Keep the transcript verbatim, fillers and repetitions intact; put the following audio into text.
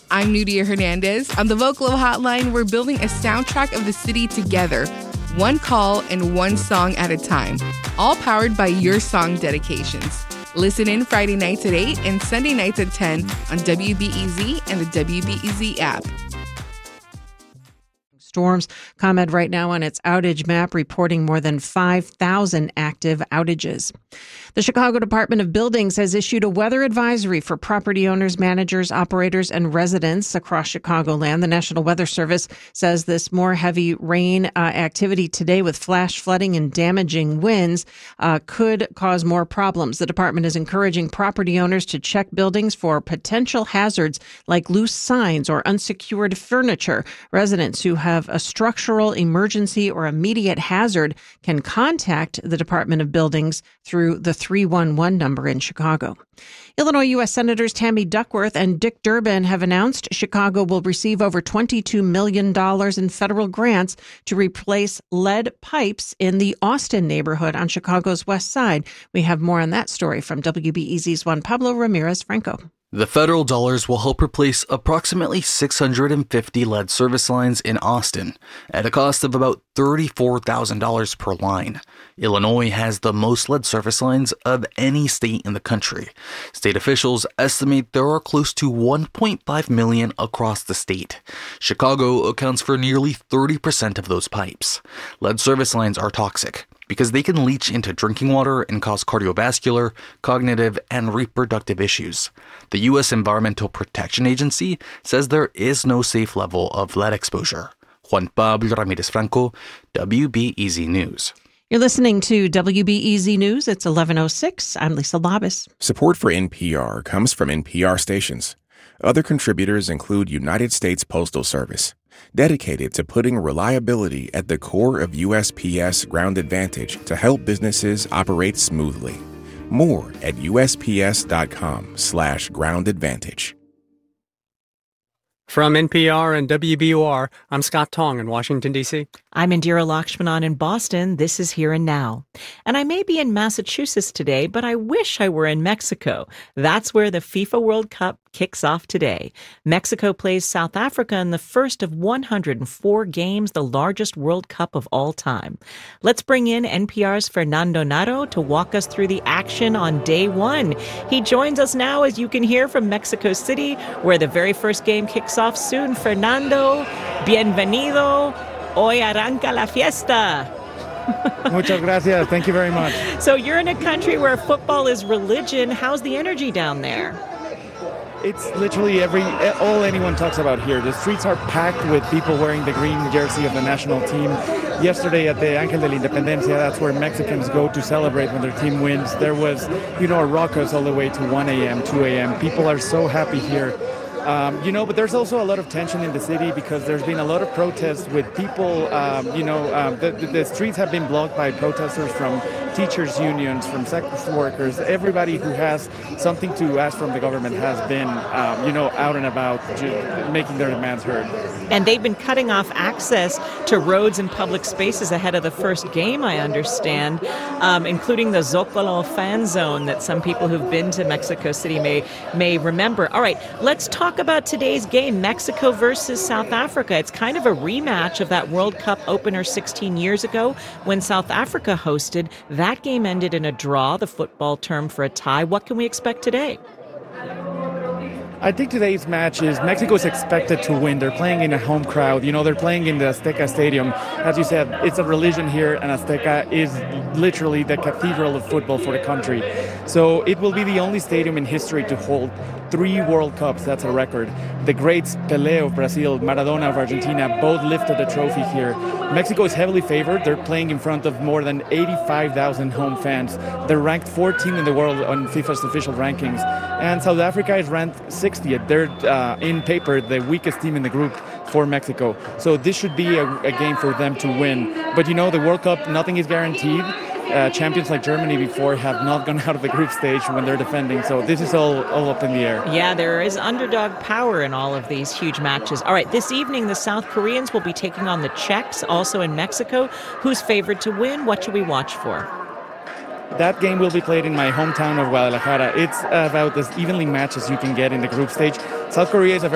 I'm Nudia Hernandez. On the Vocalo Hotline, we're building a soundtrack of the city together, one call and one song at a time, all powered by your song dedications. Listen in Friday nights at eight and Sunday nights at ten on W B E Z and the W B E Z app. Storms. ComEd right now on its outage map reporting more than five thousand active outages. The Chicago Department of Buildings has issued a weather advisory for property owners, managers, operators, and residents across Chicagoland. The National Weather Service says this more heavy rain uh, activity today with flash flooding and damaging winds uh, could cause more problems. The department is encouraging property owners to check buildings for potential hazards like loose signs or unsecured furniture. Residents who have a structural emergency or immediate hazard can contact the Department of Buildings through the three one one number in Chicago. Illinois U S Senators Tammy Duckworth and Dick Durbin have announced Chicago will receive over twenty-two million dollars in federal grants to replace lead pipes in the Austin neighborhood on Chicago's west side. We have more on that story from W B E Z's Juan Pablo Ramirez-Franco. The federal dollars will help replace approximately six hundred fifty lead service lines in Austin at a cost of about thirty-four thousand dollars per line. Illinois has the most lead service lines of any state in the country. State officials estimate there are close to one point five million across the state. Chicago accounts for nearly thirty percent of those pipes. Lead service lines are toxic because they can leach into drinking water and cause cardiovascular, cognitive, and reproductive issues. The U S Environmental Protection Agency says there is no safe level of lead exposure. Juan Pablo Ramirez-Franco, W B E Z News. You're listening to W B E Z News. It's eleven oh six. I'm Lisa Labus. Support for N P R comes from N P R stations. Other contributors include United States Postal Service, dedicated to putting reliability at the core of U S P S Ground Advantage to help businesses operate smoothly. More at usps.com slash ground advantage. From N P R and W B U R, I'm Scott Tong in Washington, D C. I'm Indira Lakshmanan in Boston. This is Here and Now. And I may be in Massachusetts today, but I wish I were in Mexico. That's where the FIFA World Cup kicks off today. Mexico plays South Africa in the first of one hundred four games, the largest World Cup of all time. Let's bring in N P R's Fernando Narro to walk us through the action on day one. He joins us now, as you can hear, from Mexico City, where the very first game kicks off soon. Fernando, bienvenido. Hoy arranca la fiesta. Muchas gracias. Thank you very much. So you're in a country where football is religion. How's the energy down there? It's literally every all anyone talks about here. The streets are packed with people wearing the green jersey of the national team. Yesterday at the Ángel de la Independencia, that's where Mexicans go to celebrate when their team wins. There was, you know, a ruckus all the way to one a.m., two a.m. People are so happy here. Um, you know, but there's also a lot of tension in the city because there's been a lot of protests with people, um, you know, um, the, the streets have been blocked by protesters from teachers' unions, from sex workers. Everybody who has something to ask from the government has been, um, you know, out and about making their demands heard. And they've been cutting off access to roads and public spaces ahead of the first game, I understand, um, including the Zócalo fan zone that some people who've been to Mexico City may may remember. All right, let's talk about today's game, Mexico versus South Africa. It's kind of a rematch of that World Cup opener sixteen years ago when South Africa hosted. That game ended in a draw, the football term for a tie. What can we expect today? I think today's match is Mexico is expected to win. They're playing in a home crowd. You know, they're playing in the Azteca Stadium. As you said, it's a religion here, and Azteca is literally the cathedral of football for the country. So it will be the only stadium in history to hold three World Cups. That's a record. The greats Pelé of Brazil, Maradona of Argentina, both lifted the trophy here. Mexico is heavily favored. They're playing in front of more than eighty-five thousand home fans. They're ranked fourteenth in the world on FIFA's official rankings. And South Africa is ranked sixtieth. They're, uh, in paper, the weakest team in the group for Mexico. So this should be a, a game for them to win. But, you know, the World Cup, nothing is guaranteed. Uh, champions like Germany before have not gone out of the group stage when they're defending. So this is all, all up in the air. Yeah, there is underdog power in all of these huge matches. All right, this evening, the South Koreans will be taking on the Czechs, also in Mexico. Who's favored to win? What should we watch for? That game will be played in my hometown of Guadalajara. It's about as evenly matched as you can get in the group stage. South Korea is a very